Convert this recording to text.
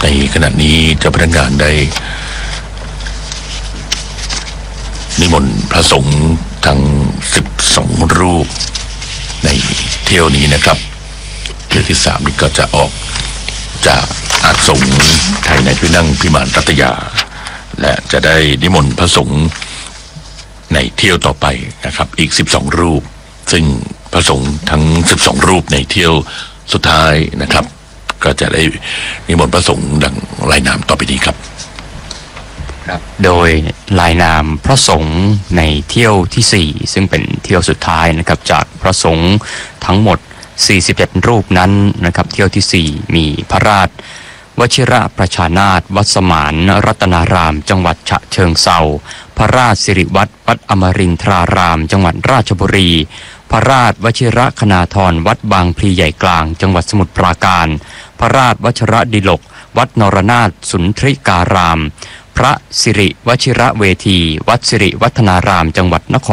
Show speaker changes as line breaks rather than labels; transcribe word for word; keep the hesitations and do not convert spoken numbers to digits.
ในขณะนี้เจ้าพนักงานได้นิมนต์พระสงฆ์ทั้งสิบสองรูปในเที่ยวนี้นะครับเที่ยวที่สามนี้ก็จะออกจากอาสมไทยในที่นั่งพิมานรัตยาและจะได้นิมนต์พระสงฆ์ในเที่ยวต่อไปนะครับอีกสิบสองรูปซึ่งพระสงฆ์ทั้งสิบสองรูปในเที่ยวสุดท้ายนะครับก็จะได้นิมนต์พระสงฆ์ดังรายนามต่อไปนี้ครับ
ครับโดยรายนามพระสงฆ์ในเที่ยวที่สี่ซึ่งเป็นเที่ยวสุดท้ายนะครับจากพระสงฆ์ทั้งหมดสี่สิบเจ็ดรูปนั้นนะครับเที่ยวที่สี่มีพระราชวชิระประชานาถวัดสมานรัตนารามจังหวัดฉะเชิงเทราพระราชสิริวัตรวัดอมรินทรารามจังหวัดราชบุรีพระราชวชิระคณาธรวัดบางพลีใหญ่กลางจังหวัดสมุทรปราการพระราชวชิระดิลกวัดนรนาถสุนทริการามพระสิริวชิระเวทีวัดสิริวัฒนารามจังหวัดนคร